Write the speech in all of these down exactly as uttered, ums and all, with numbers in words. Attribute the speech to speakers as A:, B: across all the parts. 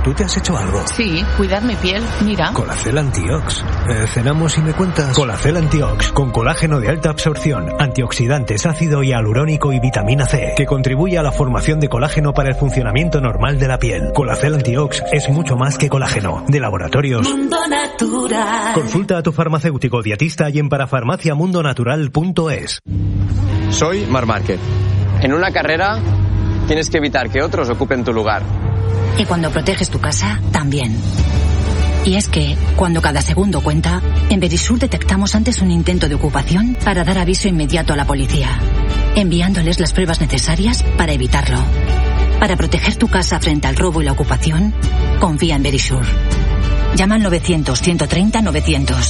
A: ¿tú te has hecho algo?
B: Sí, cuidar mi piel, mira.
A: Colacel Antiox. Eh, cenamos y me cuentas. Colacel Antiox, con colágeno de alta absorción, antioxidantes, ácido hialurónico y vitamina C, que contribuye a la formación de colágeno para el funcionamiento normal de la piel. Colacel Antiox es mucho más que colágeno. De Laboratorios
C: Mundo Natural.
A: Consulta a tu farmacéutico dietista y en parafarmacia mundo natural punto es.
D: Soy Mar Márquez. En una carrera tienes que evitar que otros ocupen tu lugar.
E: Y cuando proteges tu casa, también. Y es que, cuando cada segundo cuenta, en Verisur detectamos antes un intento de ocupación para dar aviso inmediato a la policía, enviándoles las pruebas necesarias para evitarlo. Para proteger tu casa frente al robo y la ocupación, confía en Verisur. Llama al novecientos, ciento treinta, novecientos.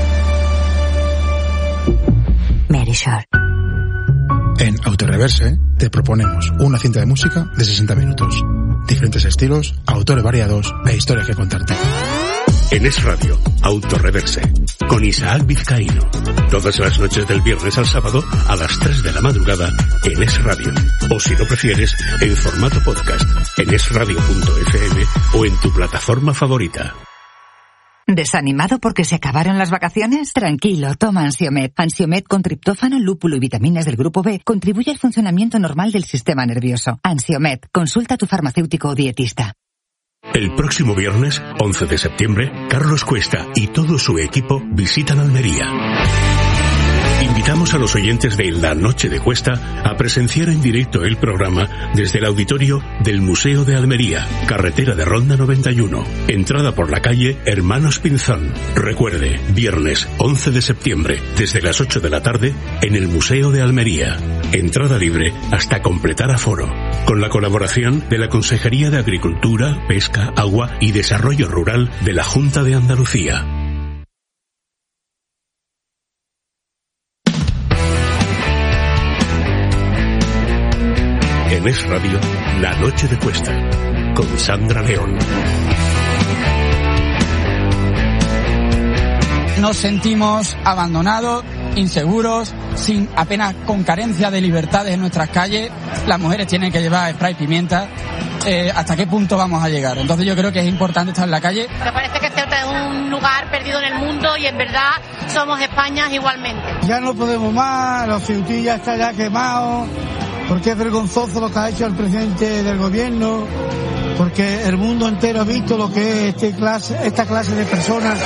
E: Verisur.
F: En Autoreverse te proponemos una cinta de música de sesenta minutos. Diferentes estilos, autores variados e historias que contarte.
G: En Es Radio, Autoreverse, con Isaac Vizcaíno. Todas las noches del viernes al sábado a las tres de la madrugada en Es Radio. O si lo prefieres, en formato podcast, en es radio punto efe eme o en tu plataforma favorita.
H: ¿Desanimado porque se acabaron las vacaciones? Tranquilo, toma Ansiomed. Ansiomed con triptófano, lúpulo y vitaminas del grupo B contribuye al funcionamiento normal del sistema nervioso. Ansiomed, consulta a tu farmacéutico o dietista.
G: El próximo viernes, once de septiembre, Carlos Cuesta y todo su equipo visitan Almería. Invitamos a los oyentes de La Noche de Cuesta a presenciar en directo el programa desde el auditorio del Museo de Almería, carretera de Ronda noventa y uno, entrada por la calle Hermanos Pinzón. Recuerde, viernes once de septiembre, desde las ocho de la tarde, en el Museo de Almería. Entrada libre hasta completar aforo. Con la colaboración de la Consejería de Agricultura, Pesca, Agua y Desarrollo Rural de la Junta de Andalucía. En Es Radio, La Noche de Cuesta, con Sandra León.
I: Nos sentimos abandonados, inseguros, sin apenas con carencia de libertades en nuestras calles. Las mujeres tienen que llevar spray pimienta. Eh, ¿Hasta qué punto vamos a llegar? Entonces yo creo que es importante estar en la calle.
J: Me parece que Ceuta es un lugar perdido en el mundo y en verdad somos España igualmente.
K: Ya no podemos más, los ceutillas están ya quemados, porque es vergonzoso lo que ha hecho el presidente del gobierno, porque el mundo entero ha visto lo que es este clase, esta clase de personas.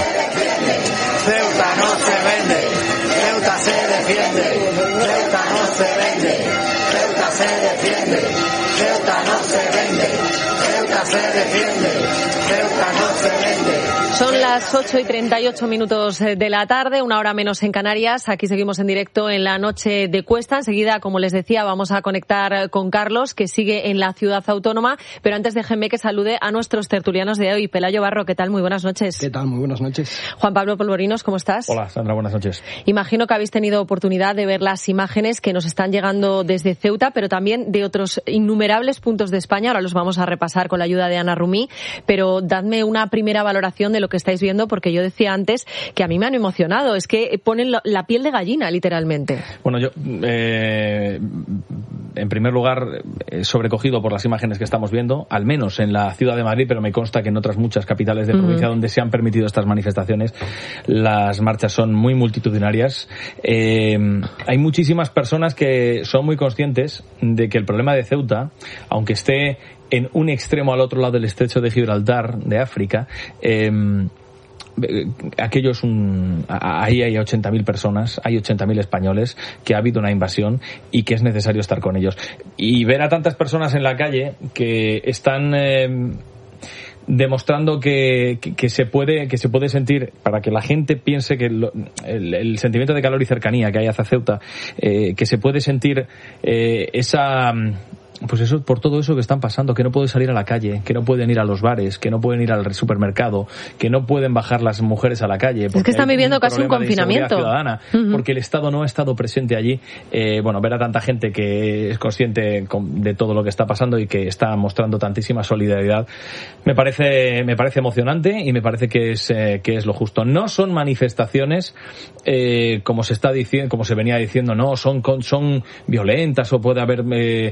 L: Ceuta no se vende, Ceuta se defiende, Ceuta no se vende, Ceuta se defiende, Ceuta no se vende, Ceuta se defiende, Ceuta no se vende.
M: Son las ocho y treinta y ocho minutos de la tarde, una hora menos en Canarias. Aquí seguimos en directo en La Noche de Cuesta. Enseguida, como les decía, vamos a conectar con Carlos, que sigue en la ciudad autónoma. Pero antes déjenme que salude a nuestros tertulianos de hoy. Pelayo Barro, ¿qué tal? Muy buenas noches.
N: ¿Qué tal? Muy buenas noches.
M: Juan Pablo Polvorinos, ¿cómo estás?
O: Hola, Sandra, buenas noches.
M: Imagino que habéis tenido oportunidad de ver las imágenes que nos están llegando desde Ceuta, pero también de otros innumerables puntos de España. Ahora los vamos a repasar con la ayuda de Ana Rumí. Pero dadme una primera valoración de lo que estáis viendo, porque yo decía antes que a mí me han emocionado. Es que ponen la piel de gallina, literalmente.
O: Bueno, yo, eh, en primer lugar, eh, sobrecogido por las imágenes que estamos viendo, al menos en la ciudad de Madrid, pero me consta que en otras muchas capitales de provincia uh-huh. donde se han permitido estas manifestaciones, las marchas son muy multitudinarias. Eh, hay muchísimas personas que son muy conscientes de que el problema de Ceuta, aunque esté en un extremo al otro lado del estrecho de Gibraltar, de África, eh, aquello es un, ahí hay ochenta mil personas, hay ochenta mil españoles, que ha habido una invasión y que es necesario estar con ellos. Y ver a tantas personas en la calle que están eh, demostrando que, que, que se puede que se puede sentir, para que la gente piense que lo, el, el sentimiento de calor y cercanía que hay hacia Ceuta, eh, que se puede sentir eh, esa... Pues eso, por todo eso que están pasando, que no pueden salir a la calle, que no pueden ir a los bares, que no pueden ir al supermercado, que no pueden bajar las mujeres a la calle.
M: Es que están viviendo un casi un confinamiento.
O: Ciudadana, uh-huh. Porque el Estado no ha estado presente allí. Eh, bueno, ver a tanta gente que es consciente de todo lo que está pasando y que está mostrando tantísima solidaridad, me parece me parece emocionante y me parece que es eh, que es lo justo. No son manifestaciones eh, como se está diciendo, como se venía diciendo, no, son son violentas o puede haber eh, elementos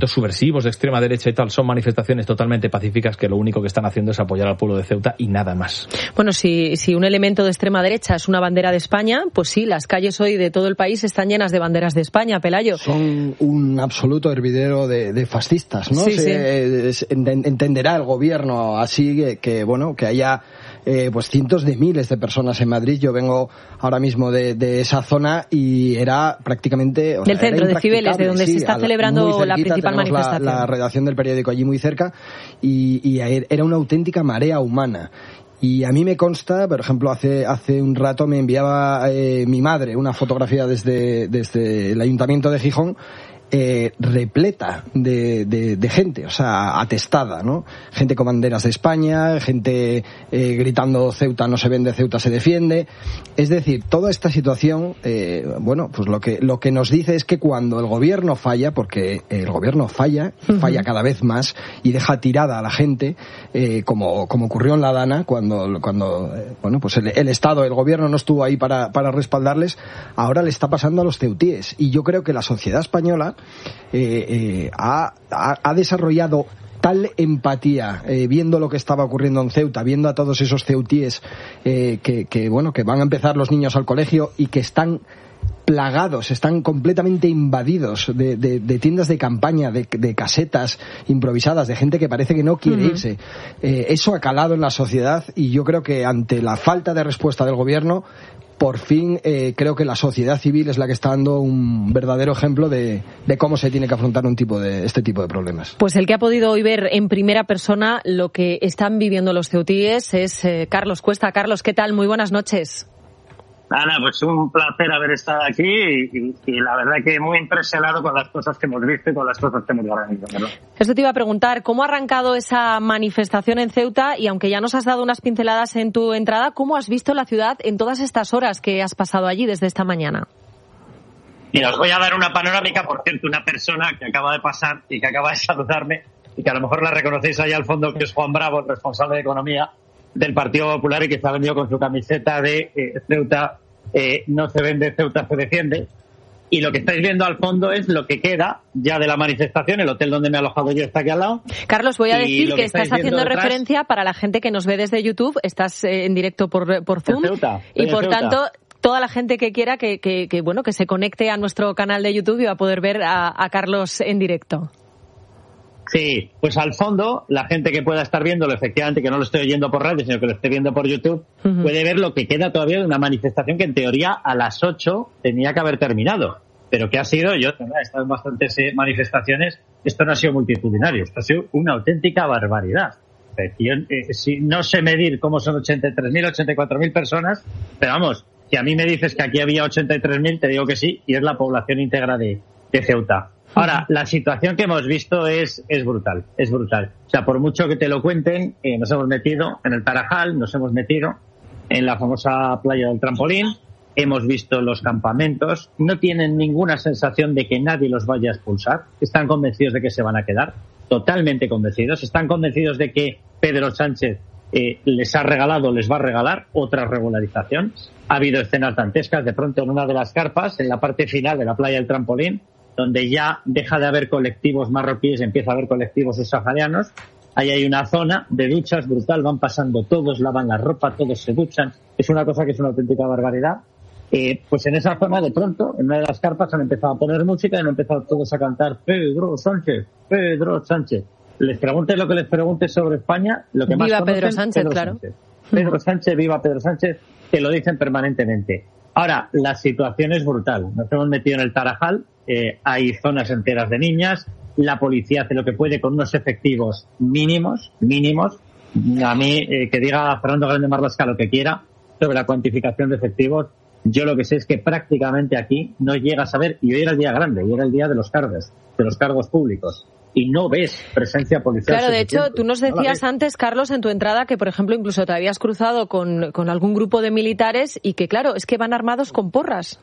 O: movimientos subversivos de extrema derecha y tal son manifestaciones totalmente pacíficas que lo único que están haciendo es apoyar al pueblo de Ceuta y nada más.
M: Bueno, si, si un elemento de extrema derecha es una bandera de España, pues sí, las calles hoy de todo el país están llenas de banderas de España, Pelayo.
C: Son un absoluto hervidero de, de fascistas, ¿no?
M: Sí,
C: Se,
M: sí.
C: es, entenderá el gobierno así que, que bueno, que haya eh, pues cientos de miles de personas en Madrid. Yo vengo ahora mismo de, de esa zona y era prácticamente... O
M: Del
C: sea,
M: centro de Cibeles, de donde
C: sí,
M: se está
C: al,
M: celebrando la principal
C: manifestación. La, la redacción del periódico allí muy cerca y, y era una auténtica marea humana. Y a mí me consta, por ejemplo, hace hace un rato me enviaba eh, mi madre una fotografía desde, desde el Ayuntamiento de Gijón, eh, repleta de, de, de gente, o sea, atestada, ¿no? Gente con banderas de España, gente eh, gritando Ceuta no se vende, Ceuta se defiende. Es decir, toda esta situación, eh, bueno, pues lo que lo que nos dice es que cuando el gobierno falla, porque el gobierno falla, falla cada vez más y deja tirada a la gente, eh, como como ocurrió en La Dana, cuando cuando eh, bueno, pues el, el Estado, el gobierno no estuvo ahí para para respaldarles, ahora le está pasando a los ceutíes. Y yo creo que la sociedad española Eh, eh, ha, ha, ha desarrollado tal empatía eh, viendo lo que estaba ocurriendo en Ceuta, viendo a todos esos ceutíes eh, que, que bueno que van a empezar los niños al colegio y que están plagados, están completamente invadidos de, de, de tiendas de campaña, de, de casetas improvisadas, de gente que parece que no quiere uh-huh. irse. Eh, eso ha calado en la sociedad y yo creo que ante la falta de respuesta del gobierno, por fin eh, creo que la sociedad civil es la que está dando un verdadero ejemplo de, de cómo se tiene que afrontar un tipo de este tipo de problemas.
M: Pues el que ha podido hoy ver en primera persona lo que están viviendo los ceutíes es eh, Carlos Cuesta. Carlos, ¿qué tal? Muy buenas noches.
N: Ana, pues un placer haber estado aquí y, y, y la verdad que muy impresionado con las cosas que hemos visto y con las cosas que hemos organizado.
M: Esto te iba a preguntar, ¿cómo ha arrancado esa manifestación en Ceuta? Y aunque ya nos has dado unas pinceladas en tu entrada, ¿cómo has visto la ciudad en todas estas horas que has pasado allí desde esta mañana?
N: Mira, os voy a dar una panorámica, por cierto, una persona que acaba de pasar y que acaba de saludarme y que a lo mejor la reconocéis ahí al fondo, que es Juan Bravo, el responsable de Economía del Partido Popular y que se ha vendido con su camiseta de eh, Ceuta eh, no se vende, Ceuta se defiende. Y lo que estáis viendo al fondo es lo que queda ya de la manifestación. El hotel donde me he alojado yo está aquí al lado.
M: Carlos, voy a decir que, que estás haciendo
N: detrás,
M: referencia para la gente que nos ve desde YouTube. Estás eh, en directo por, por Zoom.
N: Ceuta,
M: y por
N: Ceuta.
M: tanto, toda la gente que quiera que, que, que, bueno, que se conecte a nuestro canal de YouTube y va a poder ver a, a Carlos en directo.
N: Sí, pues al fondo, la gente que pueda estar viéndolo, efectivamente, que no lo estoy oyendo por radio, sino que lo esté viendo por YouTube, uh-huh. puede ver lo que queda todavía de una manifestación que en teoría a las ocho tenía que haber terminado. Pero que ha sido, yo he estado en bastantes manifestaciones, esto no ha sido multitudinario, esto ha sido una auténtica barbaridad. Yo, eh, si no sé medir cómo son ochenta y tres mil, ochenta y cuatro mil personas, pero vamos, si a mí me dices que aquí había ochenta y tres mil, te digo que sí, y es la población íntegra de, de Ceuta. Ahora, la situación que hemos visto es, es brutal, es brutal. O sea, por mucho que te lo cuenten, eh, nos hemos metido en el Tarajal, nos hemos metido en la famosa playa del Trampolín, hemos visto los campamentos, no tienen ninguna sensación de que nadie los vaya a expulsar, están convencidos de que se van a quedar, totalmente convencidos, están convencidos de que Pedro Sánchez eh, les ha regalado, les va a regalar otra regularización. Ha habido escenas dantescas, de pronto en una de las carpas, en la parte final de la playa del Trampolín, donde ya deja de haber colectivos marroquíes y empieza a haber colectivos subsaharianos. Ahí hay una zona de duchas brutal, van pasando todos, lavan la ropa, todos se duchan. Es una cosa que es una auténtica barbaridad. Eh, pues en esa zona, de pronto, en una de las carpas han empezado a poner música y han empezado todos a cantar Pedro Sánchez, Pedro Sánchez. Les preguntes lo que les preguntes sobre España, lo que más
M: viva
N: conocen,
M: Pedro Sánchez,
N: Pedro
M: claro.
N: Sánchez. Pedro Sánchez, viva Pedro Sánchez, que lo dicen permanentemente. Ahora, la situación es brutal. Nos hemos metido en el Tarajal, eh, hay zonas enteras de niñas, la policía hace lo que puede con unos efectivos mínimos, mínimos. A mí, eh, que diga Fernando Grande Marlasca lo que quiera sobre la cuantificación de efectivos, yo lo que sé es que prácticamente aquí no llegas a ver, y hoy era el día grande, hoy era el día de los cargos, de los cargos públicos, y no ves presencia policial.
M: Claro, de hecho, tú nos decías no antes, Carlos, en tu entrada, que por ejemplo incluso te habías cruzado con, con algún grupo de militares y que claro, es que van armados con porras.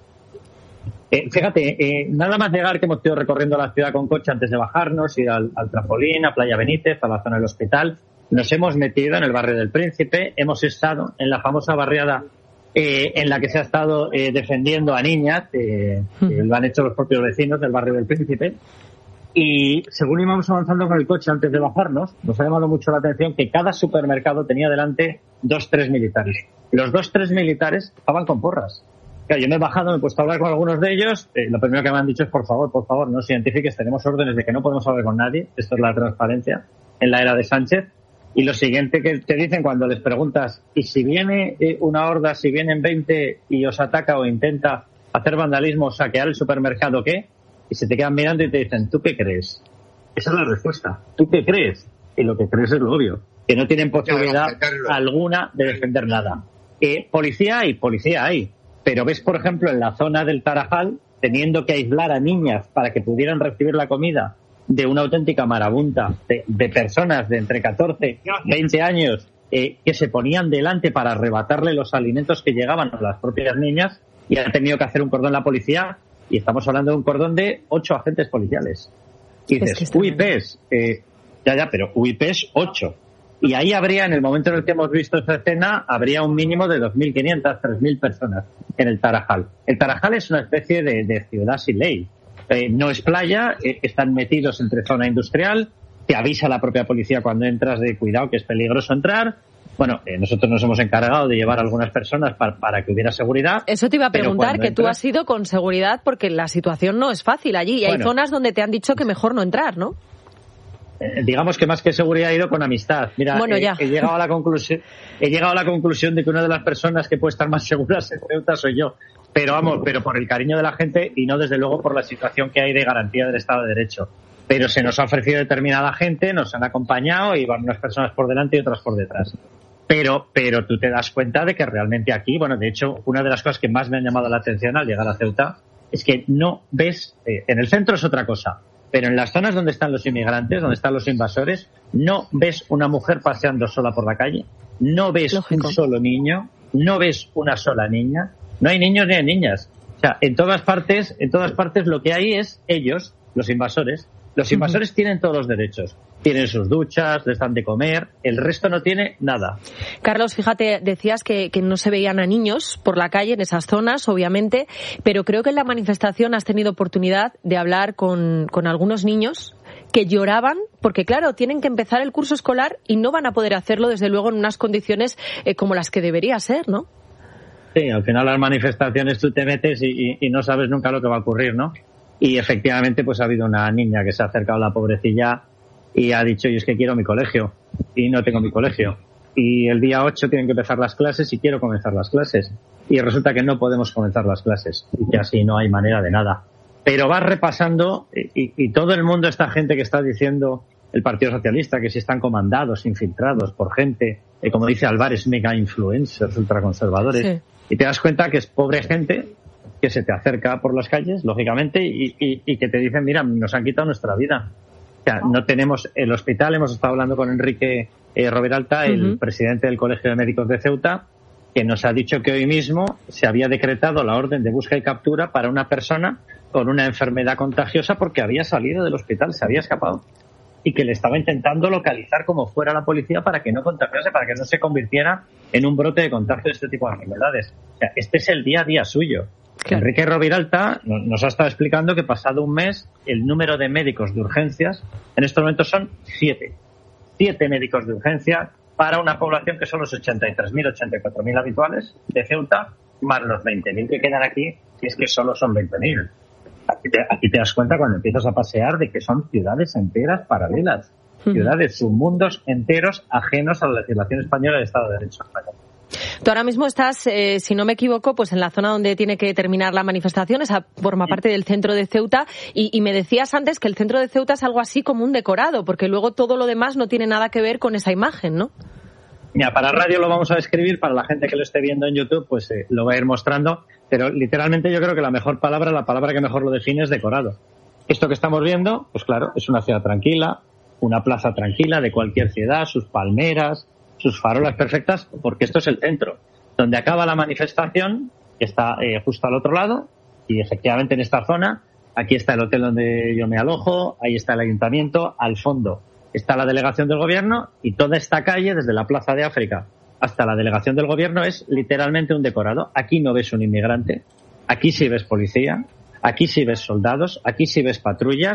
N: Eh, fíjate, eh, nada más llegar, que hemos ido recorriendo la ciudad con coche antes de bajarnos, ir al, al Trampolín, a Playa Benítez, a la zona del hospital, nos hemos metido en el barrio del Príncipe, hemos estado en la famosa barriada Eh, en la que se ha estado eh, defendiendo a niñas, eh, que lo han hecho los propios vecinos del barrio del Príncipe, Y según íbamos avanzando con el coche antes de bajarnos, nos ha llamado mucho la atención que cada supermercado tenía delante dos, tres militares. Los dos, tres militares estaban con porras. Claro, yo me he bajado, me he puesto a hablar con algunos de ellos. Eh, lo primero que me han dicho es, por favor, por favor, no os identifiques, tenemos órdenes de que no podemos hablar con nadie. Esto es la transparencia en la era de Sánchez. Y lo siguiente que te dicen cuando les preguntas, ¿y si viene eh, una horda, si vienen veinte y os ataca o intenta hacer vandalismo, saquear el supermercado, qué? Y se te quedan mirando y te dicen, ¿tú qué crees? Esa es la respuesta. ¿Tú qué crees? Y lo que crees es lo obvio. Que no tienen posibilidad alguna de defender nada. Eh, policía hay, policía hay. Pero ves, por ejemplo, en la zona del Tarajal, teniendo que aislar a niñas para que pudieran recibir la comida de una auténtica marabunta de, de personas de entre catorce, veinte años eh, que se ponían delante para arrebatarle los alimentos que llegaban a las propias niñas, y ha tenido que hacer un cordón la policía. Y estamos hablando de un cordón de ocho agentes policiales. Y dices, es que U I Ps, eh, ya, ya, pero U I Ps ocho. Y ahí habría, en el momento en el que hemos visto esa escena, habría un mínimo de dos mil quinientas, tres mil personas en el Tarajal. El Tarajal es una especie de, de ciudad sin ley. Eh, no es playa, eh, están metidos entre zona industrial, te avisa la propia policía cuando entras de cuidado que es peligroso entrar. Bueno, eh, nosotros nos hemos encargado de llevar a algunas personas para, para que hubiera seguridad.
M: Eso te iba a preguntar, que entras... tú has ido con seguridad porque la situación no es fácil allí. Y bueno, hay zonas donde te han dicho que mejor no entrar, ¿no?
N: Eh, digamos que más que seguridad he ido con amistad. Mira,
M: bueno, ya.
N: Eh, he llegado a la conclusión, he llegado a la conclusión de que una de las personas que puede estar más seguras en Ceuta soy yo. Pero vamos, pero por el cariño de la gente y no desde luego por la situación que hay de garantía del Estado de Derecho. Pero se nos ha ofrecido determinada gente, nos han acompañado y van unas personas por delante y otras por detrás. Pero, pero tú te das cuenta de que realmente aquí, bueno, de hecho, una de las cosas que más me han llamado la atención al llegar a Ceuta es que no ves, eh, en el centro es otra cosa, pero en las zonas donde están los inmigrantes, donde están los invasores, no ves una mujer paseando sola por la calle, no ves Lógico. un solo niño, no ves una sola niña, no hay niños ni hay niñas. O sea, en todas partes, en todas partes lo que hay es ellos, los invasores. Los invasores uh-huh. tienen todos los derechos. Tienen sus duchas, les dan de comer, el resto no tiene nada.
M: Carlos, fíjate, decías que, que no se veían a niños por la calle en esas zonas, obviamente, pero creo que en la manifestación has tenido oportunidad de hablar con, con algunos niños que lloraban porque, claro, tienen que empezar el curso escolar y no van a poder hacerlo, desde luego, en unas condiciones eh, como las que debería ser, ¿no?
N: Sí, al final las manifestaciones tú te metes y, y, y no sabes nunca lo que va a ocurrir, ¿no? Y efectivamente pues ha habido una niña que se ha acercado a la pobrecilla y ha dicho, yo es que quiero mi colegio y no tengo mi colegio. Y el día ocho tienen que empezar las clases y quiero comenzar las clases. Y resulta que no podemos comenzar las clases y que así no hay manera de nada. Pero vas repasando y, y todo el mundo, esta gente que está diciendo el Partido Socialista, que si están comandados, infiltrados por gente, eh, como dice Álvarez, mega influencers, ultraconservadores, sí. Y te das cuenta que es pobre gente que se te acerca por las calles, lógicamente, y, y, y que te dicen, mira, nos han quitado nuestra vida. O sea, no tenemos el hospital, hemos estado hablando con Enrique eh, Roviralta, uh-huh. el presidente del Colegio de Médicos de Ceuta, que nos ha dicho que hoy mismo se había decretado la orden de búsqueda y captura para una persona con una enfermedad contagiosa porque había salido del hospital, se había escapado, y que le estaba intentando localizar como fuera la policía para que no contagiase, para que no se convirtiera en un brote de contagio de este tipo de enfermedades. O sea, este es el día a día suyo. Claro. Enrique Roviralta nos ha estado explicando que pasado un mes el número de médicos de urgencias en estos momentos son siete. Siete médicos de urgencia para una población que son los ochenta y tres mil, ochenta y cuatro mil habituales de Ceuta, más los veinte mil que quedan aquí, y es que solo son veinte mil. Aquí te, aquí te das cuenta cuando empiezas a pasear de que son ciudades enteras paralelas, uh-huh. ciudades, submundos enteros ajenos a la legislación española y al Estado de Derecho español.
M: Tú ahora mismo estás, eh, si no me equivoco, pues en la zona donde tiene que terminar la manifestación, esa forma parte del centro de Ceuta, y, y me decías antes que el centro de Ceuta es algo así como un decorado, porque luego todo lo demás no tiene nada que ver con esa imagen, ¿no?
N: Mira, para radio lo vamos a describir, para la gente que lo esté viendo en YouTube, pues eh, lo va a ir mostrando, pero literalmente yo creo que la mejor palabra, la palabra que mejor lo define es decorado. Esto que estamos viendo, pues claro, es una ciudad tranquila, una plaza tranquila de cualquier ciudad, sus palmeras, sus farolas perfectas, porque esto es el centro. Donde acaba la manifestación, que está eh, justo al otro lado, y efectivamente en esta zona, aquí está el hotel donde yo me alojo, ahí está el ayuntamiento, al fondo está la delegación del gobierno, y toda esta calle, desde la Plaza de África hasta la delegación del gobierno, es literalmente un decorado. Aquí no ves un inmigrante, aquí sí ves policía, aquí sí ves soldados, aquí sí ves patrullas,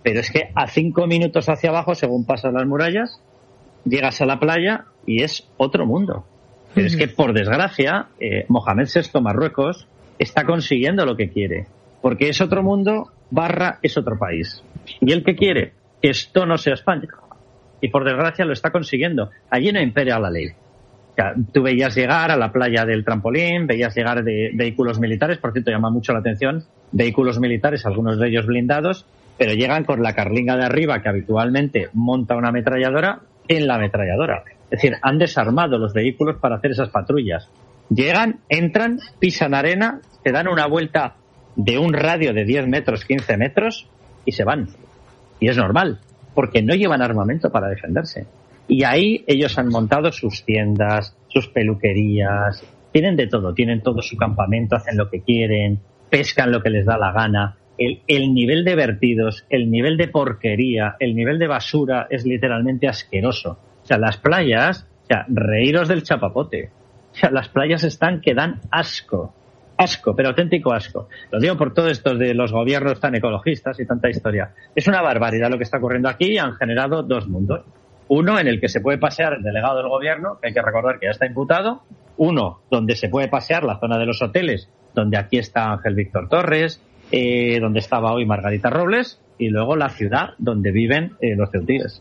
N: Pero es que a cinco minutos hacia abajo, según pasas las murallas, llegas a la playa y es otro mundo. Pero es que, por desgracia, eh, Mohamed sexto Marruecos está consiguiendo lo que quiere. Porque es otro mundo barra es otro país. Y él que quiere que esto no sea España. Y por desgracia lo está consiguiendo. Allí no impera la ley. O sea, tú veías llegar a la playa del trampolín, veías llegar de vehículos militares, por cierto, llama mucho la atención, vehículos militares, algunos de ellos blindados, pero llegan con la carlinga de arriba que habitualmente monta una ametralladora en la ametralladora. Es decir, han desarmado los vehículos para hacer esas patrullas. Llegan, entran, pisan arena, te dan una vuelta de un radio de diez metros, quince metros y se van. Y es normal, porque no llevan armamento para defenderse. Y ahí ellos han montado sus tiendas, sus peluquerías, tienen de todo, tienen todo su campamento, hacen lo que quieren, pescan lo que les da la gana. El, el nivel de vertidos, el nivel de porquería, el nivel de basura es literalmente asqueroso. O sea, las playas, o sea, reíros del chapapote. O sea, las playas están que dan asco. Asco, pero auténtico asco. Lo digo por todo esto de los gobiernos tan ecologistas y tanta historia. Es una barbaridad lo que está ocurriendo aquí y han generado dos mundos. Uno en el que se puede pasear el delegado del gobierno, que hay que recordar que ya está imputado. Uno donde se puede pasear la zona de los hoteles, donde aquí está Ángel Víctor Torres, eh, donde estaba hoy Margarita Robles, y luego la ciudad donde viven eh, los ceutíes.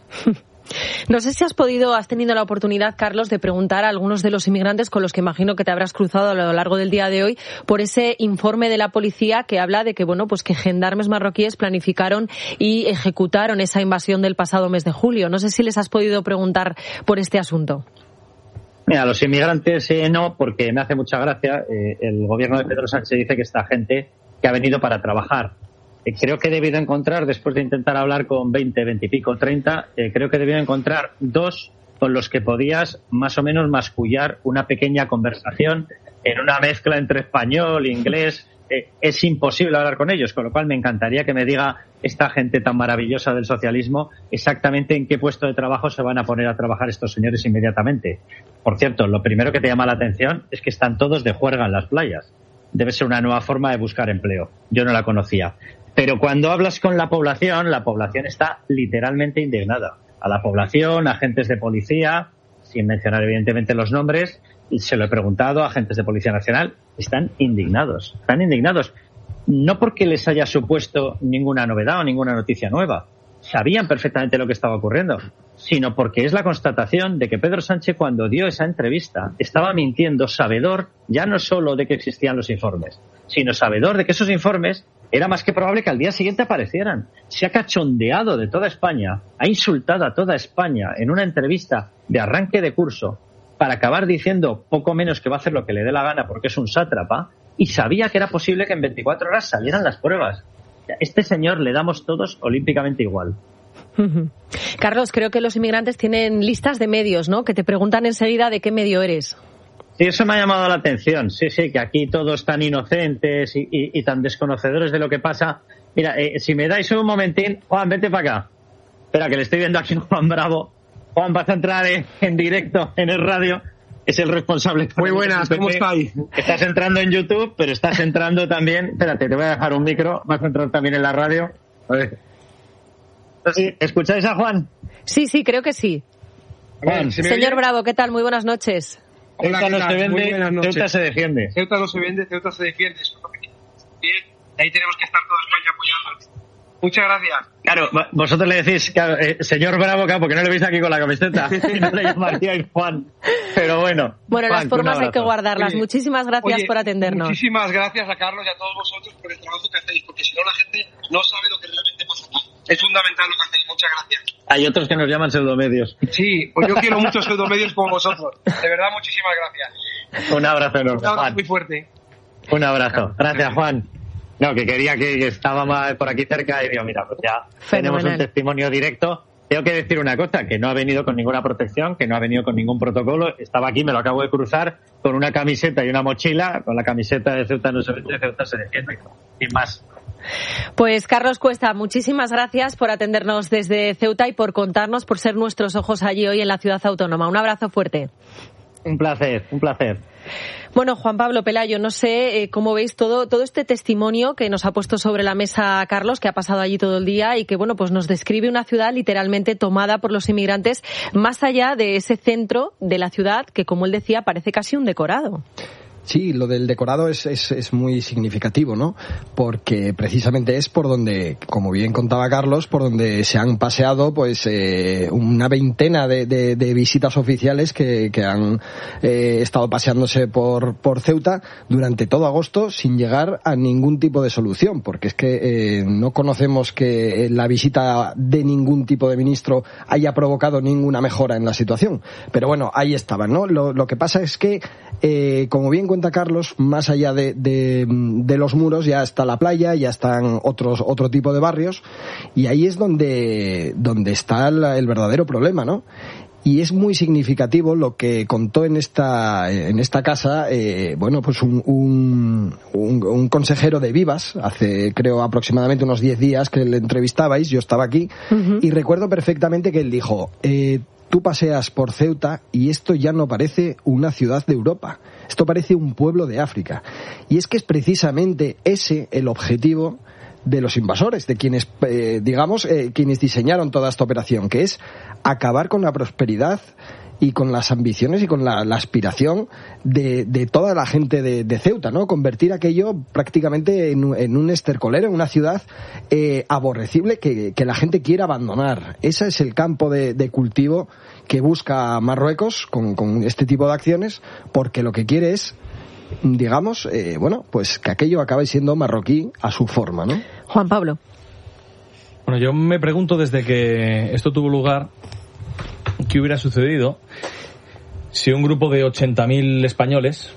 M: No sé si has podido, has tenido la oportunidad, Carlos, de preguntar a algunos de los inmigrantes con los que imagino que te habrás cruzado a lo largo del día de hoy por ese informe de la policía que habla de que, bueno, pues que gendarmes marroquíes planificaron y ejecutaron esa invasión del pasado mes de julio. No sé si les has podido preguntar por este asunto.
N: Mira, a los inmigrantes eh, no, porque me hace mucha gracia. Eh, el gobierno de Pedro Sánchez dice que esta gente que ha venido para trabajar. Creo que he debido encontrar, después de intentar hablar con veinte, veinte y pico, treinta, eh, creo que he debido encontrar dos con los que podías más o menos mascullar una pequeña conversación en una mezcla entre español e inglés. Eh, es imposible hablar con ellos, con lo cual me encantaría que me diga esta gente tan maravillosa del socialismo exactamente en qué puesto de trabajo se van a poner a trabajar estos señores inmediatamente. Por cierto, lo primero que te llama la atención es que están todos de juerga en las playas. Debe ser una nueva forma de buscar empleo. Yo no la conocía. Pero cuando hablas con la población, la población está literalmente indignada. A la población, agentes de policía, sin mencionar evidentemente los nombres, se lo he preguntado a agentes de Policía Nacional, están indignados. Están indignados. No porque les haya supuesto ninguna novedad o ninguna noticia nueva. Sabían perfectamente lo que estaba ocurriendo. Sino porque es la constatación de que Pedro Sánchez, cuando dio esa entrevista, estaba mintiendo, sabedor ya no solo de que existían los informes, sino sabedor de que esos informes era más que probable que al día siguiente aparecieran. Se ha cachondeado de toda España, ha insultado a toda España en una entrevista de arranque de curso para acabar diciendo poco menos que va a hacer lo que le dé la gana porque es un sátrapa, y sabía que era posible que en veinticuatro horas salieran las pruebas. Este señor le damos todos olímpicamente igual.
M: Carlos, creo que los inmigrantes tienen listas de medios, ¿no? Que te preguntan enseguida de qué medio eres.
N: Sí, eso me ha llamado la atención. Sí, sí, que aquí todos tan inocentes y, y, y tan desconocedores de lo que pasa. Mira, eh, si me dais un momentín, Juan, vete para acá. Espera, que le estoy viendo aquí a Juan Bravo. Juan, vas a entrar en, en directo en el radio. Es el responsable.
P: Muy buenas, ¿cómo estáis?
N: Estás entrando en YouTube, pero estás entrando también... Espérate, te voy a dejar un micro. Vas a entrar también en la radio. A ver. ¿Escucháis a Juan?
M: Sí, sí, creo que sí.
N: Juan,
M: señor Bravo, ¿qué tal? Muy buenas noches.
P: Hola,
N: Ceuta no se vende, Ceuta se defiende.
P: Ceuta no se vende, Ceuta se defiende. Eso es lo que bien. Ahí tenemos que estar toda España apoyando. Muchas gracias.
N: Claro, vosotros le decís, claro, eh, señor Bravo, claro, porque no le veis aquí con la camiseta. Y no le llamaríais Juan. Pero bueno.
M: Bueno,
N: Juan,
M: las formas hay que guardarlas. Oye, muchísimas gracias
P: oye,
M: por atendernos.
P: Muchísimas gracias a Carlos y a todos vosotros por el trabajo que hacéis, porque si no la gente no sabe lo que realmente pasa aquí. Es fundamental lo que hacéis. Muchas gracias.
N: Hay otros que nos llaman pseudomedios.
P: Sí, pues yo quiero muchos pseudomedios como vosotros. De verdad, muchísimas gracias.
N: Un abrazo enorme,
P: Un abrazo
N: Juan.
P: muy fuerte.
N: Un abrazo. Gracias, Juan. No, que quería que estaba más por aquí cerca y digo, mira, pues ya
M: Fenomenal.
N: Tenemos un testimonio directo. Tengo que decir una cosa, que no ha venido con ninguna protección, que no ha venido con ningún protocolo. Estaba aquí, me lo acabo de cruzar, con una camiseta y una mochila, con la camiseta de Ceuta no se vende, Ceuta se defiende, sin más.
M: Pues Carlos Cuesta, muchísimas gracias por atendernos desde Ceuta y por contarnos, por ser nuestros ojos allí hoy en la ciudad autónoma. Un abrazo fuerte.
N: Un placer, un placer.
M: Bueno, Juan Pablo, Pelayo, no sé eh, cómo veis todo todo este testimonio que nos ha puesto sobre la mesa Carlos, que ha pasado allí todo el día y que, bueno, pues nos describe una ciudad literalmente tomada por los inmigrantes, más allá de ese centro de la ciudad que, como él decía, parece casi un decorado.
C: Sí, lo del decorado es, es, es muy significativo, ¿no? Porque precisamente es por donde, como bien contaba Carlos, por donde se han paseado pues eh, una veintena de, de, de visitas oficiales que, que han eh, estado paseándose por, por Ceuta durante todo agosto sin llegar a ningún tipo de solución, porque es que eh, no conocemos que la visita de ningún tipo de ministro haya provocado ninguna mejora en la situación. Pero bueno, ahí estaban, ¿no? Lo, lo que pasa es que, eh, como bien cuenta Carlos, más allá de, de, de los muros ya está la playa, ya están otros otro tipo de barrios, y ahí es donde donde está la, el verdadero problema, ¿no? Y es muy significativo lo que contó en esta en esta casa, eh, bueno, pues un, un, un, un consejero de Vivas, hace creo aproximadamente unos diez días que le entrevistabais, yo estaba aquí, uh-huh. y recuerdo perfectamente que él dijo, eh, tú paseas por Ceuta y esto ya no parece una ciudad de Europa, esto parece un pueblo de África. Y es que es precisamente ese el objetivo de los invasores, de quienes, eh, digamos, eh, quienes diseñaron toda esta operación, que es acabar con la prosperidad y con las ambiciones y con la, la aspiración de, de toda la gente de, de Ceuta, ¿no? Convertir aquello prácticamente en, en un estercolero, en una ciudad eh, aborrecible que, que la gente quiere abandonar. Ese es el campo de, de cultivo que busca Marruecos con, con este tipo de acciones, porque lo que quiere es, digamos, eh, bueno, pues que aquello acabe siendo marroquí a su forma, ¿no?
M: Juan Pablo.
O: Bueno, yo me pregunto desde que esto tuvo lugar, ¿qué hubiera sucedido si un grupo de ochenta mil españoles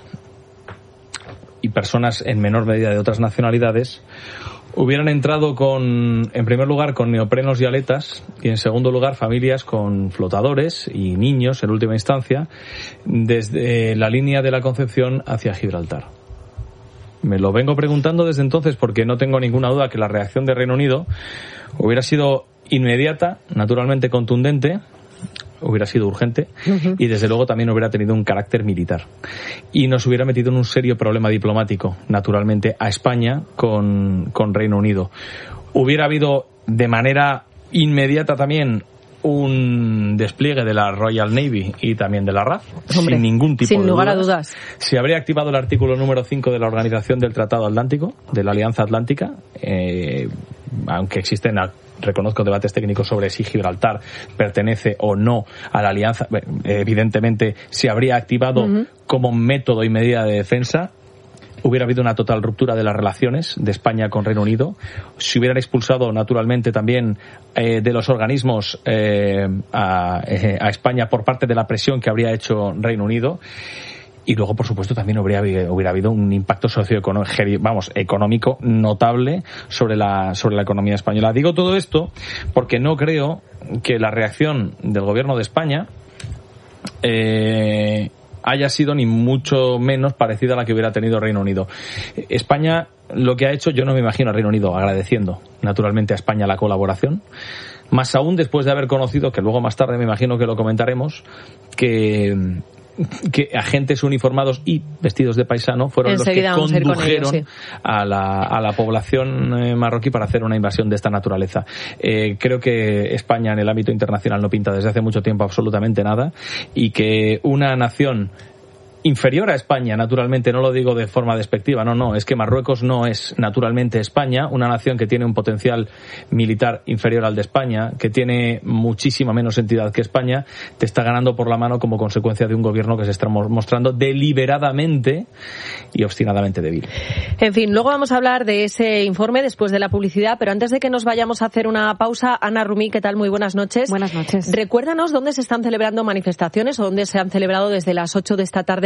O: y personas en menor medida de otras nacionalidades hubieran entrado con, en primer lugar, con neoprenos y aletas, y en segundo lugar, familias con flotadores y niños, en última instancia, desde la línea de la Concepción hacia Gibraltar? Me lo vengo preguntando desde entonces porque no tengo ninguna duda que la reacción de Reino Unido hubiera sido inmediata, naturalmente contundente, hubiera sido urgente, uh-huh. y desde luego también hubiera tenido un carácter militar. Y nos hubiera metido en un serio problema diplomático, naturalmente, a España con, con Reino Unido. Hubiera habido de manera inmediata también un despliegue de la Royal Navy y también de la R A F, Hombre, sin ningún tipo
M: sin
O: de
M: lugar
O: dudas.
M: a dudas.
O: Se habría activado el artículo número cinco de la Organización del Tratado Atlántico, de la Alianza Atlántica, eh, aunque existen, reconozco, debates técnicos sobre si Gibraltar pertenece o no a la alianza. Evidentemente se habría activado uh-huh. como método y medida de defensa. Hubiera habido una total ruptura de las relaciones de España con Reino Unido. Se hubieran expulsado naturalmente también eh, de los organismos eh, a, eh, a España por parte de la presión que habría hecho Reino Unido. Y luego, por supuesto, también hubiera, hubiera habido un impacto socioeconómico, vamos, económico notable sobre la, sobre la economía española. Digo todo esto porque no creo que la reacción del gobierno de España eh, haya sido ni mucho menos parecida a la que hubiera tenido Reino Unido. España, lo que ha hecho, yo no me imagino a Reino Unido agradeciendo naturalmente a España la colaboración, más aún después de haber conocido, que luego más tarde me imagino que lo comentaremos, que que agentes uniformados y vestidos de paisano fueron Enseguida los que condujeron a, ellos, sí. a, la, a la población eh, marroquí para hacer una invasión de esta naturaleza. Eh, creo que España en el ámbito internacional no pinta desde hace mucho tiempo absolutamente nada, y que una nación inferior a España, naturalmente, no lo digo de forma despectiva, no, no, es que Marruecos no es naturalmente España, una nación que tiene un potencial militar inferior al de España, que tiene muchísima menos entidad que España, te está ganando por la mano como consecuencia de un gobierno que se está mostrando deliberadamente y obstinadamente débil.
M: En fin, luego vamos a hablar de ese informe después de la publicidad, pero antes de que nos vayamos a hacer una pausa, Ana Rumí, ¿qué tal? Muy buenas noches.
Q: Buenas noches.
M: Recuérdanos dónde se están celebrando manifestaciones o dónde se han celebrado desde las ocho de esta tarde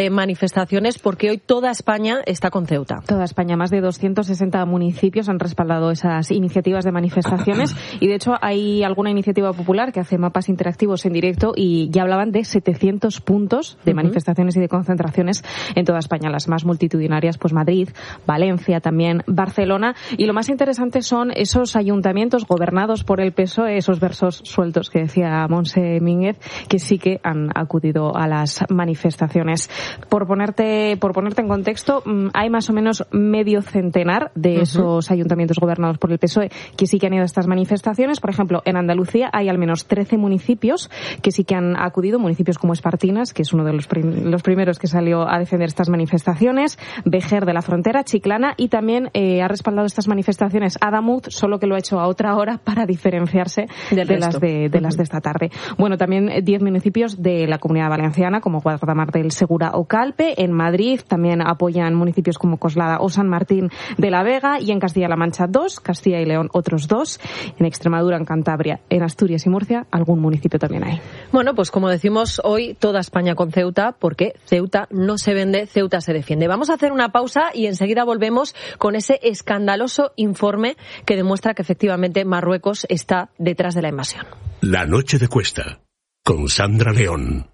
M: de manifestaciones, porque hoy toda España está con Ceuta.
Q: Toda España, más de doscientos sesenta municipios han respaldado esas iniciativas de manifestaciones y de hecho hay alguna iniciativa popular que hace mapas interactivos en directo y ya hablaban de setecientos puntos de uh-huh. manifestaciones y de concentraciones en toda España, las más multitudinarias, pues Madrid, Valencia, también Barcelona, y lo más interesante son esos ayuntamientos gobernados por el P S O E, esos versos sueltos que decía Montse Mínguez, que sí que han acudido a las manifestaciones. Por ponerte, por ponerte en contexto, hay más o menos medio centenar de esos uh-huh. ayuntamientos gobernados por el P S O E que sí que han ido a estas manifestaciones. Por ejemplo, en Andalucía hay al menos trece municipios que sí que han acudido, municipios como Espartinas, que es uno de los, prim- los primeros que salió a defender estas manifestaciones, Vejer de la Frontera, Chiclana, y también eh, ha respaldado estas manifestaciones Adamuz, solo que lo ha hecho a otra hora para diferenciarse de las de, de las de esta tarde. Bueno, también diez municipios de la Comunidad Valenciana, como Guardamar del Segura o Calpe. En Madrid también apoyan municipios como Coslada o San Martín de la Vega, y en Castilla-La Mancha dos, Castilla y León otros dos, en Extremadura, en Cantabria, en Asturias y Murcia algún municipio también hay.
M: Bueno, pues como decimos hoy, toda España con Ceuta, porque Ceuta no se vende, Ceuta se defiende. Vamos a hacer una pausa y enseguida volvemos con ese escandaloso informe que demuestra que efectivamente Marruecos está detrás de la invasión.
G: La noche de Cuesta, con Sandra León.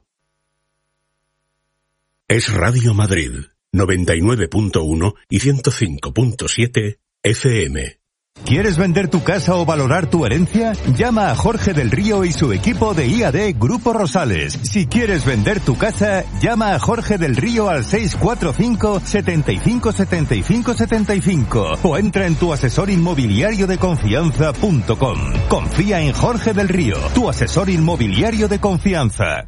G: Es Radio Madrid, noventa y nueve punto uno y ciento cinco punto siete F M.
R: ¿Quieres vender tu casa o valorar tu herencia? Llama a Jorge del Río y su equipo de I A D Grupo Rosales. Si quieres vender tu casa, llama a Jorge del Río al seis cuatro cinco, setenta y cinco, setenta y cinco, setenta y cinco o entra en tu asesor inmobiliario de confianza punto com. Confía en Jorge del Río, tu asesor inmobiliario de confianza.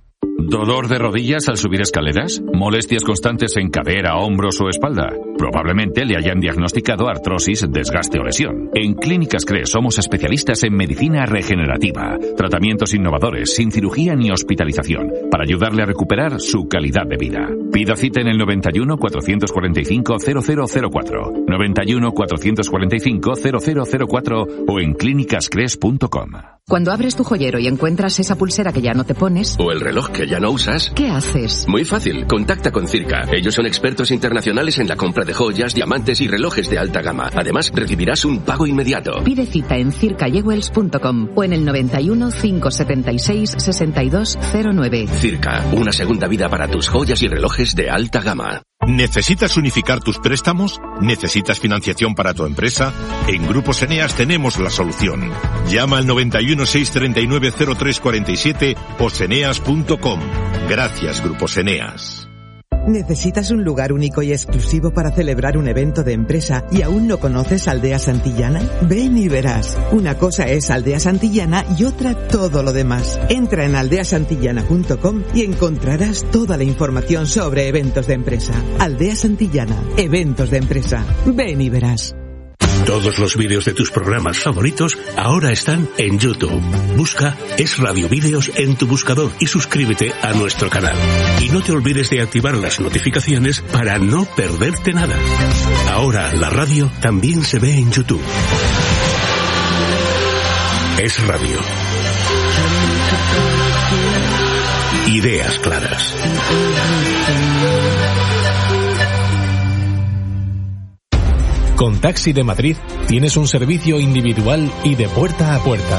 S: ¿Dolor de rodillas al subir escaleras? ¿Molestias constantes en cadera, hombros o espalda? Probablemente le hayan diagnosticado artrosis, desgaste o lesión. En Clínicas CRES somos especialistas en medicina regenerativa, tratamientos innovadores, sin cirugía ni hospitalización, para ayudarle a recuperar su calidad de vida. Pida cita en el noventa y uno, cuatrocientos cuarenta y cinco, cero cero cero cuatro, noventa y uno, cuatrocientos cuarenta y cinco, cero cero cero cuatro o en clínicas cres punto com.
T: Cuando abres tu joyero y encuentras esa pulsera que ya no te pones,
U: o el reloj que ya no usas,
T: ¿qué haces?
U: Muy fácil, contacta con Circa. Ellos son expertos internacionales en la compra de joyas, diamantes y relojes de alta gama. Además, recibirás un pago inmediato.
T: Pide cita en circa jewels punto com o en el noventa y uno, cinco setenta y seis, sesenta y dos cero nueve.
U: Circa, una segunda vida para tus joyas y relojes de alta gama.
V: ¿Necesitas unificar tus préstamos? ¿Necesitas financiación para tu empresa? En Grupos Eneas tenemos la solución. Llama al noventa y uno, seiscientos treinta y nueve, cero tres cuarenta y siete o seneas punto com. Gracias, Grupos Eneas.
W: ¿Necesitas un lugar único y exclusivo para celebrar un evento de empresa y aún no conoces Aldea Santillana? Ven y verás. Una cosa es Aldea Santillana y otra todo lo demás. Entra en aldea santillana punto com y encontrarás toda la información sobre eventos de empresa. Aldea Santillana, eventos de empresa. Ven y verás.
G: Todos los vídeos de tus programas favoritos ahora están en YouTube. Busca Es Radio Vídeos en tu buscador y suscríbete a nuestro canal. Y no te olvides de activar las notificaciones para no perderte nada. Ahora la radio también se ve en YouTube. Es Radio. Ideas claras.
A: Con Taxi de Madrid tienes un servicio individual y de puerta a puerta.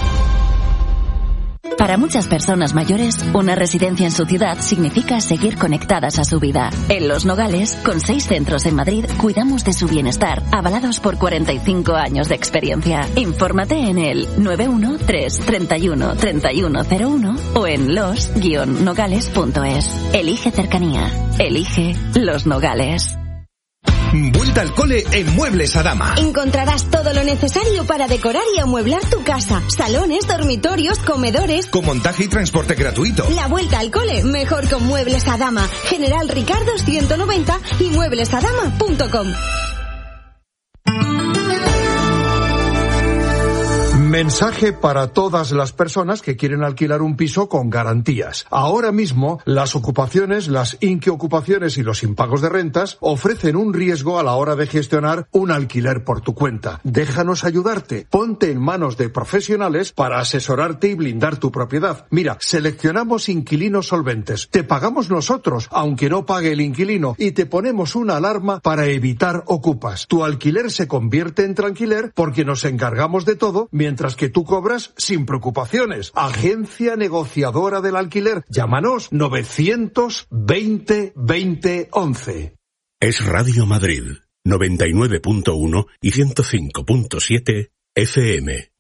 E: Para muchas personas mayores, una residencia en su ciudad significa seguir conectadas a su vida. En Los Nogales, con seis centros en Madrid, cuidamos de su bienestar, avalados por cuarenta y cinco años de experiencia. Infórmate en el nueve uno tres, treinta y uno, treinta y uno cero uno o en los guion nogales punto es. Elige cercanía. Elige Los Nogales.
X: Vuelta al cole en Muebles Adama.
Y: Encontrarás todo lo necesario para decorar y amueblar tu casa. Salones, dormitorios, comedores.
X: Con montaje y transporte gratuito.
Y: La vuelta al cole, mejor con Muebles Adama. General Ricardo ciento noventa y muebles adama punto com.
B: Mensaje para todas las personas que quieren alquilar un piso con garantías. Ahora mismo, las ocupaciones, las inquiocupaciones y los impagos de rentas ofrecen un riesgo a la hora de gestionar un alquiler por tu cuenta. Déjanos ayudarte. Ponte en manos de profesionales para asesorarte y blindar tu propiedad. Mira, seleccionamos inquilinos solventes. Te pagamos nosotros, aunque no pague el inquilino, y te ponemos una alarma para evitar ocupas. Tu alquiler se convierte en tranquiler porque nos encargamos de todo, mientras que tú cobras sin preocupaciones. Agencia negociadora del alquiler. Llámanos novecientos veinte veinte once.
G: Es Radio Madrid, noventa y nueve punto uno y ciento cinco punto siete F M.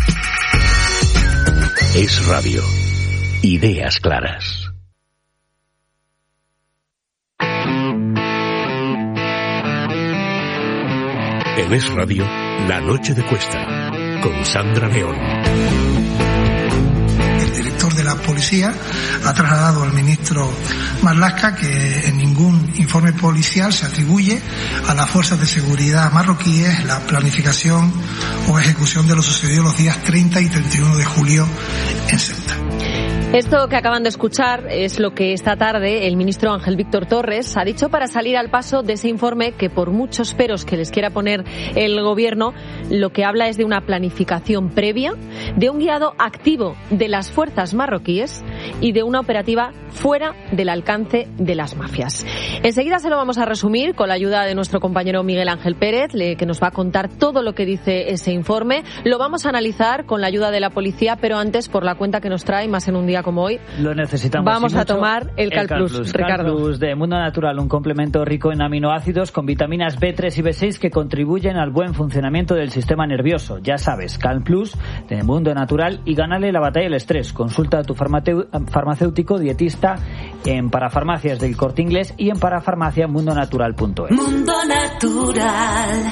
G: Es Radio. Ideas claras. En Es Radio, La Noche de Cuesta, con Sandra León.
D: El director de la policía ha trasladado al ministro Marlaska que en ningún informe policial se atribuye a las fuerzas de seguridad marroquíes la planificación o ejecución de lo sucedido los días treinta y treinta y uno de julio en Ceuta.
M: Esto que acaban de escuchar es lo que esta tarde el ministro Ángel Víctor Torres ha dicho para salir al paso de ese informe que, por muchos peros que les quiera poner el gobierno, lo que habla es de una planificación previa, de un guiado activo de las fuerzas marroquíes y de una operativa fuera del alcance de las mafias. Enseguida se lo vamos a resumir con la ayuda de nuestro compañero Miguel Ángel Pérez, que nos va a contar todo lo que dice ese informe. Lo vamos a analizar con la ayuda de la policía, pero antes, por la cuenta que nos trae, más en un día como hoy,
F: lo necesitamos.
M: Vamos a tomar el Calplus,
F: Calplus,
M: Ricardo.
F: Calplus de Mundo Natural, un complemento rico en aminoácidos con vitaminas B tres y B seis que contribuyen al buen funcionamiento del sistema nervioso. Ya sabes, Calplus de Mundo Natural, y gánale la batalla al estrés. Consulta a tu farmacéutico dietista en Parafarmacias del Corte Inglés y en parafarmacia mundo natural punto es.
Y: Mundo Natural.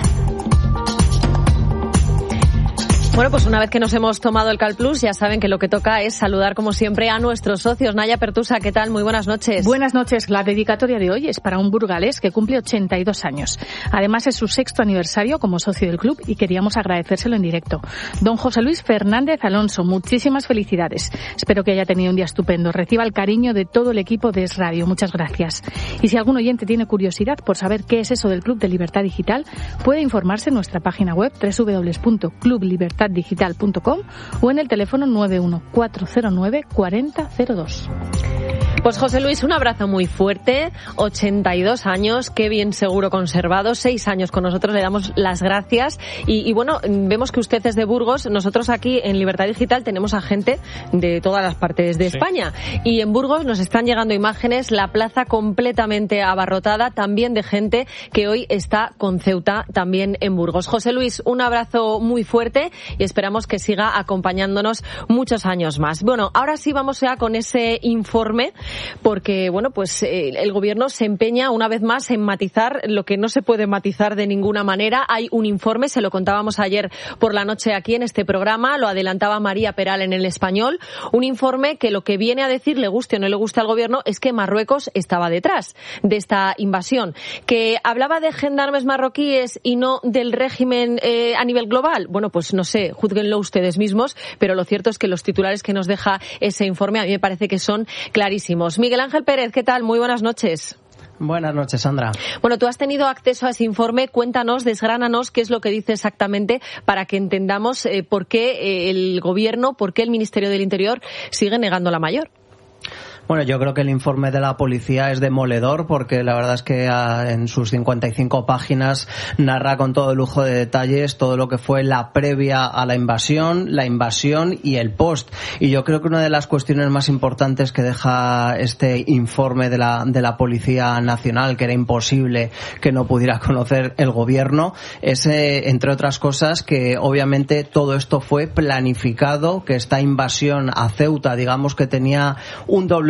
M: Bueno, pues una vez que nos hemos tomado el Calplus, ya saben que lo que toca es saludar como siempre a nuestros socios. Naya Pertusa, ¿qué tal? Muy buenas noches.
H: Buenas noches. La dedicatoria de hoy es para un burgalés que cumple ochenta y dos años. Además es su sexto aniversario como socio del club y queríamos agradecérselo en directo. Don José Luis Fernández Alonso, muchísimas felicidades. Espero que haya tenido un día estupendo. Reciba el cariño de todo el equipo de Es Radio. Muchas gracias. Y si algún oyente tiene curiosidad por saber qué es eso del Club de Libertad Digital, puede informarse en nuestra página web doble u doble u doble u punto club libertad digital punto com o en el teléfono nueve uno cuatro cero nueve cuatro cero cero dos.
M: Pues José Luis, un abrazo muy fuerte, ochenta y dos años, qué bien seguro conservado, seis años con nosotros, le damos las gracias y, y bueno, vemos que usted es de Burgos, nosotros aquí en Libertad Digital tenemos a gente de todas las partes de sí. España y en Burgos nos están llegando imágenes, la plaza completamente abarrotada, también de gente que hoy está con Ceuta también en Burgos. José Luis, un abrazo muy fuerte y esperamos que siga acompañándonos muchos años más. Bueno, ahora sí vamos ya con ese informe, porque bueno, pues eh, el gobierno se empeña una vez más en matizar lo que no se puede matizar de ninguna manera. Hay un informe, se lo contábamos ayer por la noche aquí en este programa, lo adelantaba María Peral en El Español, un informe que lo que viene a decir, le guste o no le guste al gobierno, es que Marruecos estaba detrás de esta invasión, que hablaba de gendarmes marroquíes y no del régimen eh, a nivel global. Bueno, pues no sé, júzguenlo ustedes mismos, pero lo cierto es que los titulares que nos deja ese informe a mí me parece que son clarísimos. Miguel Ángel Pérez, ¿qué tal? Muy buenas noches.
I: Buenas noches, Sandra.
M: Bueno, tú has tenido acceso a ese informe. Cuéntanos, desgránanos qué es lo que dice exactamente para que entendamos eh, por qué eh, el Gobierno, por qué el Ministerio del Interior sigue negando la mayor.
I: Bueno, yo creo que el informe de la policía es demoledor porque la verdad es que en sus cincuenta y cinco páginas narra con todo lujo de detalles todo lo que fue la previa a la invasión, la invasión y el post. Y yo creo que una de las cuestiones más importantes que deja este informe de la, de la Policía Nacional, que era imposible que no pudiera conocer el gobierno, es, eh, entre otras cosas, que obviamente todo esto fue planificado, que esta invasión a Ceuta, digamos que tenía un doble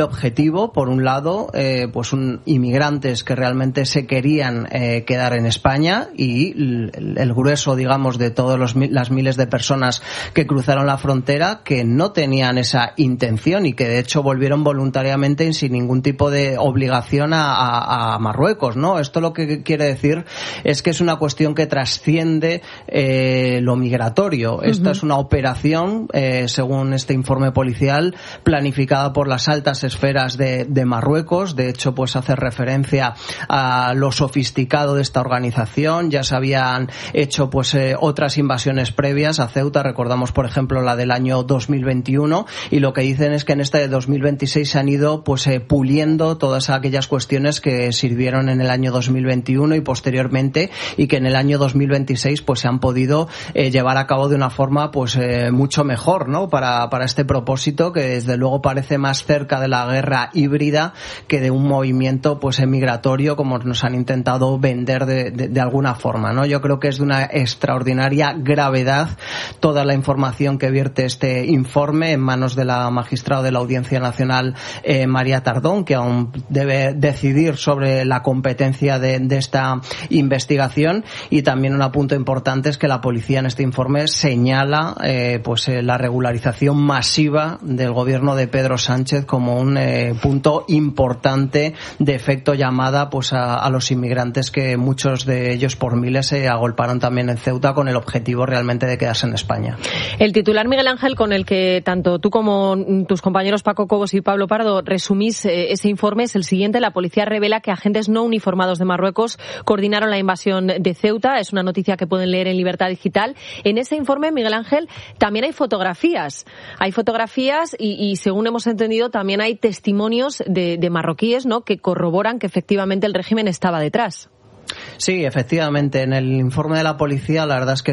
I: doble objetivo. Por un lado, eh, pues un, inmigrantes que realmente se querían eh, quedar en España, y el, el grueso, digamos, de todas las miles de personas que cruzaron la frontera que no tenían esa intención y que de hecho volvieron voluntariamente y sin ningún tipo de obligación a, a, a Marruecos, ¿no? Esto lo que quiere decir es que es una cuestión que trasciende eh, lo migratorio. Uh-huh. Esta es una operación, eh, según este informe policial, planificada por las altas esferas de, de Marruecos. De hecho, pues hace referencia a lo sofisticado de esta organización. Ya se habían hecho pues eh, otras invasiones previas a Ceuta. Recordamos, por ejemplo, la del año dos mil veintiuno, y lo que dicen es que en este de dos mil veintiséis se han ido pues eh, puliendo todas aquellas cuestiones que sirvieron en el año dos mil veintiuno y posteriormente, y que en el año dos mil veintiséis pues se han podido eh, llevar a cabo de una forma pues eh, mucho mejor, ¿no? Para, para este propósito, que desde luego parece más cerca de la guerra híbrida que de un movimiento pues migratorio, como nos han intentado vender de, de, de alguna forma, ¿no? Yo creo que es de una extraordinaria gravedad toda la información que vierte este informe en manos de la magistrada de la Audiencia Nacional, eh, María Tardón, que aún debe decidir sobre la competencia de, de esta investigación. Y también un apunte importante es que la policía en este informe señala eh, pues eh, la regularización masiva del gobierno de Pedro Sánchez como un eh, punto importante de efecto llamada pues a, a los inmigrantes, que muchos de ellos por miles se agolparon también en Ceuta con el objetivo realmente de quedarse en España.
M: El titular, Miguel Ángel, con el que tanto tú como tus compañeros Paco Cobos y Pablo Pardo resumís eh, ese informe es el siguiente: la policía revela que agentes no uniformados de Marruecos coordinaron la invasión de Ceuta. Es una noticia que pueden leer en Libertad Digital. En ese informe, Miguel Ángel, también hay fotografías. Hay fotografías y, y según hemos entendido, también hay testimonios de, de marroquíes, ¿no?, que corroboran que efectivamente el régimen estaba detrás.
I: Sí, efectivamente. En el informe de la policía, la verdad es que